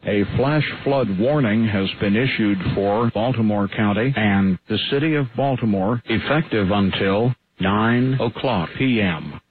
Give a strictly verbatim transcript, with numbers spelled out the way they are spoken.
A flash flood warning has been issued for Baltimore County and the city of Baltimore, effective until nine o'clock p m